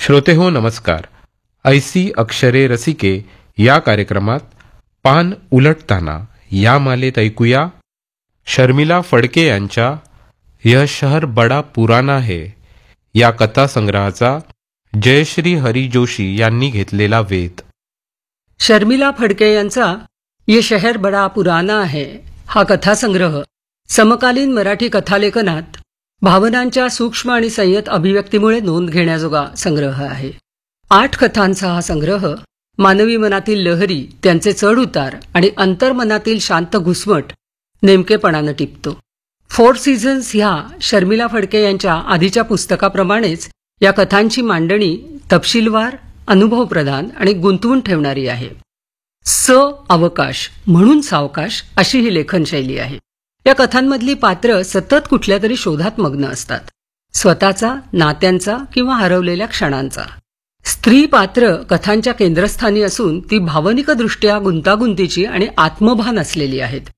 श्रोतेहो नमस्कार. ऐसी अक्षरे रसिके या कार्यक्रमात पान उलटताना या मालेत ऐकूया शर्मिला फडके यांच्या यह शहर बडा पुराना है या कथासंग्रहाचा जयश्री हरी जोशी यांनी घेतलेला वेध. शर्मिला फडके यांचा ये शहर बडा पुराना है हा कथासंग्रह समकालीन मराठी कथालेखनात भावनांच्या सूक्ष्म आणि संयत अभिव्यक्तीमुळे नोंद घेण्याजोगा संग्रह आहे. 8 कथांचा हा संग्रह मानवी मनातील लहरी, त्यांचे चढ उतार आणि अंतर्मनातील शांत घुसमट नेमकेपणानं टिपतो. 4 सीझन्स ह्या शर्मिला फडके यांच्या आधीच्या पुस्तकाप्रमाणेच या कथांची मांडणी तपशीलवार, अनुभवप्रधान आणि गुंतवून ठेवणारी आहे. अवकाश म्हणून सावकाश अशी ही लेखनशैली आहे. या कथांमधली पात्र सतत कुठल्या तरी शोधात मग्न असतात, स्वतःचा, नात्यांचा किंवा हरवलेल्या क्षणांचा. स्त्री पात्र कथांच्या केंद्रस्थानी असून ती भावनिकदृष्ट्या गुंतागुंतीची आणि आत्मभान असलेली आहेत.